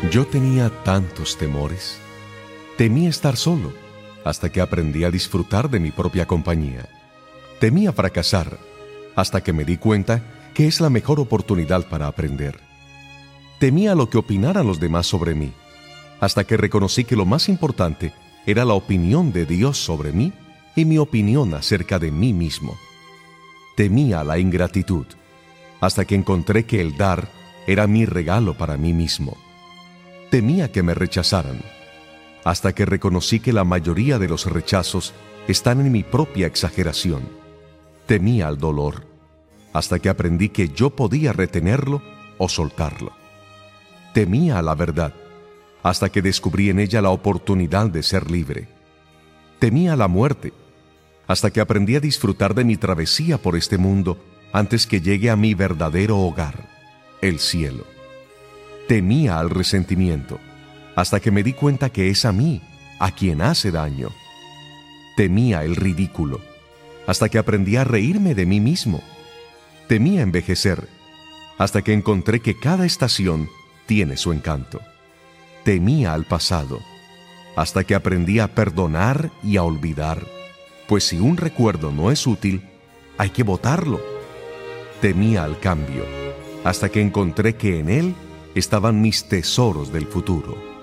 Yo tenía tantos temores. Temía estar solo, hasta que aprendí a disfrutar de mi propia compañía. Temía fracasar, hasta que me di cuenta que es la mejor oportunidad para aprender. Temía lo que opinaran los demás sobre mí, hasta que reconocí que lo más importante era la opinión de Dios sobre mí y mi opinión acerca de mí mismo. Temía la ingratitud, hasta que encontré que el dar era mi regalo para mí mismo. Temía que me rechazaran, hasta que reconocí que la mayoría de los rechazos están en mi propia exageración. Temía el dolor, hasta que aprendí que yo podía retenerlo o soltarlo. Temía la verdad, hasta que descubrí en ella la oportunidad de ser libre. Temía la muerte, hasta que aprendí a disfrutar de mi travesía por este mundo antes que llegue a mi verdadero hogar, el cielo. Temía al resentimiento, hasta que me di cuenta que es a mí a quien hace daño. Temía el ridículo, hasta que aprendí a reírme de mí mismo. Temía envejecer, hasta que encontré que cada estación tiene su encanto. Temía al pasado, hasta que aprendí a perdonar y a olvidar, pues si un recuerdo no es útil, hay que botarlo. Temía al cambio, hasta que encontré que en él estaban mis tesoros del futuro.